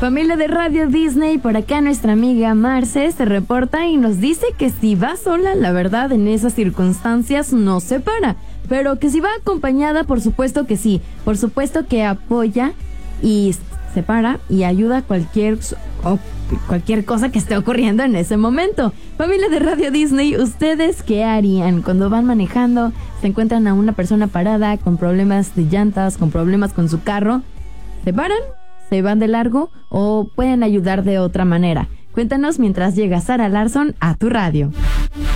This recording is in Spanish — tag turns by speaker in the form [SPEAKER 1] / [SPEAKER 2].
[SPEAKER 1] Familia de Radio Disney, por acá nuestra amiga Marce se reporta y nos dice que si va sola, la verdad, en esas circunstancias no se para. Pero que si va acompañada, por supuesto que sí. Por supuesto que apoya y se para y ayuda a cualquier cosa que esté ocurriendo en ese momento. Familia de Radio Disney, ¿ustedes qué harían cuando van manejando, se encuentran a una persona parada con problemas de llantas, con problemas con su carro? ¿Se paran? ¿Se van de largo? ¿O pueden ayudar de otra manera? Cuéntanos mientras llega Sara Larson a tu radio.